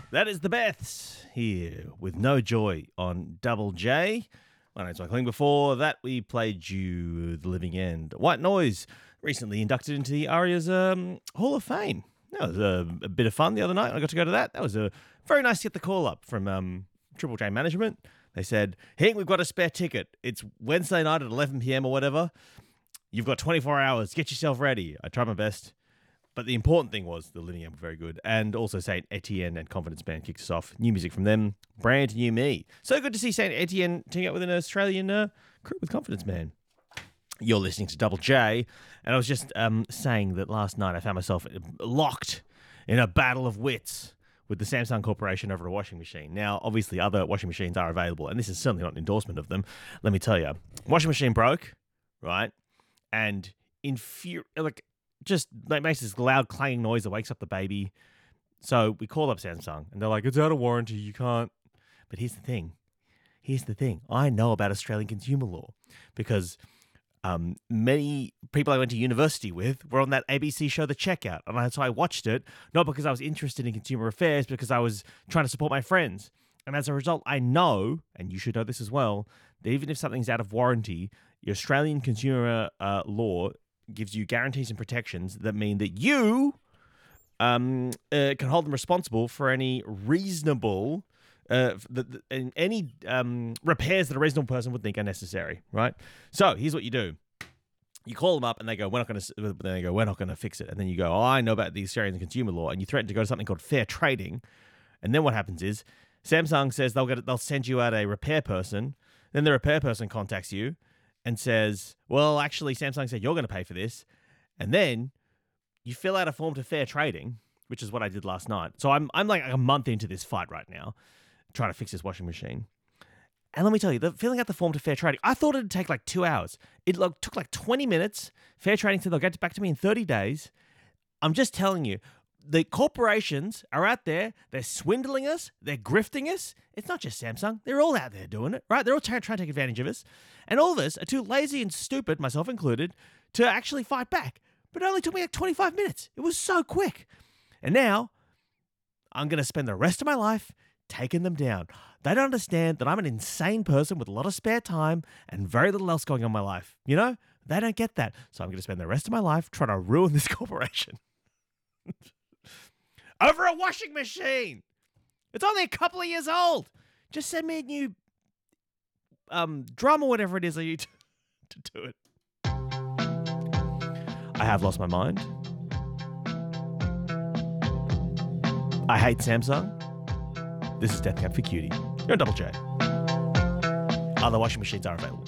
That is the Beths here with No Joy on Double J. My name's Michael Ling. Before that, we played you The Living End. White Noise, recently inducted into the ARIA's Hall of Fame. That was a bit of fun the other night. I got to go to that. That was very nice to get the call up from Triple J Management. They said, hey, we've got a spare ticket. It's Wednesday night at 11 p.m. or whatever. You've got 24 hours. Get yourself ready. I tried my best. But the important thing was the Living End were very good. And also Saint Etienne and Confidence Band kicks us off. New music from them. Brand new me. So good to see Saint Etienne teaming up with an Australian crew with Confidence Band. You're listening to Double J. And I was just saying that last night I found myself locked in a battle of wits with the Samsung Corporation over a washing machine. Now, obviously, other washing machines are available. And this is certainly not an endorsement of them. Let me tell you. Washing machine broke, right? And just makes this loud clanging noise that wakes up the baby. So we call up Samsung and they're like, it's out of warranty, you can't. But here's the thing. I know about Australian consumer law because many people I went to university with were on that ABC show, The Checkout. And so I watched it, not because I was interested in consumer affairs, because I was trying to support my friends. And as a result, I know, and you should know this as well, that even if something's out of warranty, your Australian consumer law gives you guarantees and protections that mean that you can hold them responsible for any reasonable, any repairs that a reasonable person would think are necessary, right? So here's what you do. You call them up and they go, we're not going to fix it. And then you go, I know about the Australian consumer law. And you threaten to go to something called fair trading. And then what happens is Samsung says they'll send you out a repair person. Then the repair person contacts you and says, well, actually, Samsung said you're going to pay for this. And then you fill out a form to fair trading, which is what I did last night. So I'm like a month into this fight right now, trying to fix this washing machine. And let me tell you, filling out the form to fair trading, I thought it'd take like 2 hours. It took like 20 minutes. Fair trading said they'll get back to me in 30 days. I'm just telling you, the corporations are out there. They're swindling us. They're grifting us. It's not just Samsung. They're all out there doing it, right? They're all trying to take advantage of us. And all of us are too lazy and stupid, myself included, to actually fight back. But it only took me like 25 minutes. It was so quick. And now I'm going to spend the rest of my life taking them down. They don't understand that I'm an insane person with a lot of spare time and very little else going on in my life. You know? They don't get that. So I'm going to spend the rest of my life trying to ruin this corporation. Over a washing machine. It's only a couple of years old. Just send me a new drum or whatever it is I need to do it. I have lost my mind. I hate Samsung. This is Death Cab for Cutie. You're on Double J. Other washing machines are available.